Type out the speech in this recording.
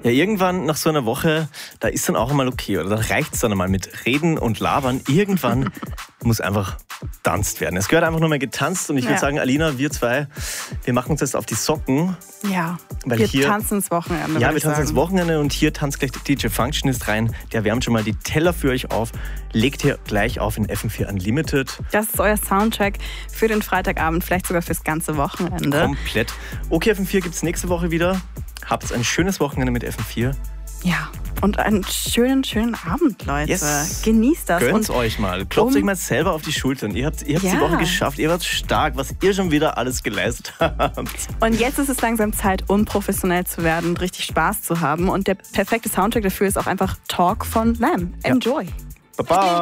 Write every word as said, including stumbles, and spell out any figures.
Ja, irgendwann nach so einer Woche, da ist dann auch einmal okay, oder da reicht es dann einmal mit Reden und Labern. Irgendwann muss einfach getanzt werden. Es gehört einfach nur mal getanzt und ich würde Ja. sagen, Alina, wir zwei, wir machen uns jetzt auf die Socken. Ja, Weil wir hier- tanzen ins Wochenende. Ja, würd wir ich tanzen sagen. ins Wochenende und hier tanzt gleich der D J Functionist rein. Der wärmt schon mal die Teller für euch auf, legt hier gleich auf in F M vier Unlimited. Das ist euer Soundtrack für den Freitagabend, vielleicht sogar fürs ganze Wochenende. Komplett. Okay, F M vier gibt es nächste Woche wieder. Habt ein schönes Wochenende mit F M vier. Ja, und einen schönen, schönen Abend, Leute. Yes. Genießt das. Gönnt's Und euch mal. Klopft um- euch mal selber auf die Schultern. Ihr habt ihr habt's Ja. die Woche geschafft. Ihr wart stark, was ihr schon wieder alles geleistet habt. Und jetzt ist es langsam Zeit, unprofessionell zu werden und richtig Spaß zu haben. Und der perfekte Soundtrack dafür ist auch einfach Talk von Lamb. Enjoy. Baba.